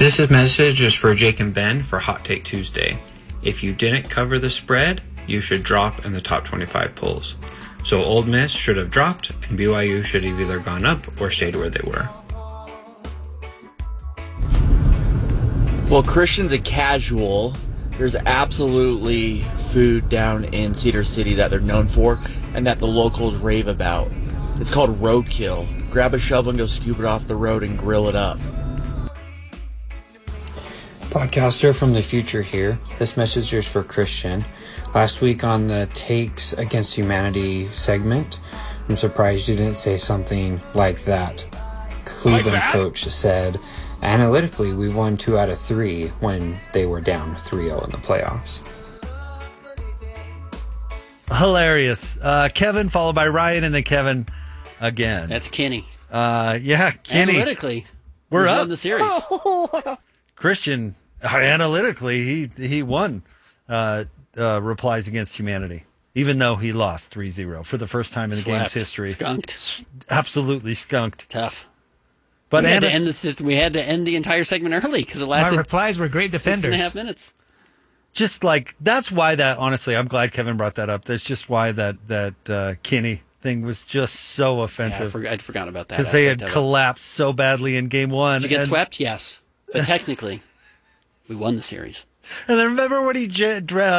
This message is for Jake and Ben for Hot Take Tuesday. If you didn't cover the spread, you should drop in the top 25 polls. So Ole Miss should have dropped, and BYU should have either gone up or stayed where they were. Well, Christian's a casual. There's absolutely food down in Cedar City that they're known for and that the locals rave about. It's called roadkill. Grab a shovel and go scoop it off the road and grill it up. Podcaster from the future here. This message is for Christian. Last week on the Takes Against Humanity segment, I'm surprised you didn't say something like that. Cleveland coach said, analytically, we won 2 out of 3 when they were down 3-0 in the playoffs. Hilarious. Kevin followed by Ryan and then Kevin again. That's Kenny. Yeah, Kenny. Analytically, we're up in the series. Christian, analytically, he won Replies Against Humanity, even though he lost 3-0 for the first time in the game's history. Skunked. Absolutely skunked. Tough. But we had to end the system. We had to end the entire segment early because it lasted. My replies were great defenders. 6.5 minutes. Just like, that's why that, honestly, I'm glad Kevin brought that up. That's just why that Kenny thing was just so offensive. Yeah, I'd forgotten about that. Because they had collapsed so badly in game 1. Did you get swept? Yes. But technically, we won the series. And then remember when he